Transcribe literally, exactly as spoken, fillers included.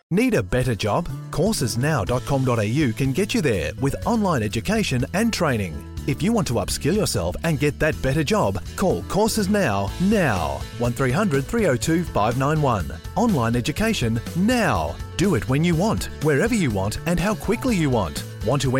Need a better job? courses now dot com dot a u can get you there with online education and training. If you want to upskill yourself and get that better job, call Courses Now, now. one three hundred three oh two five nine one. Online education now. Do it when you want, wherever you want and how quickly you want. Want to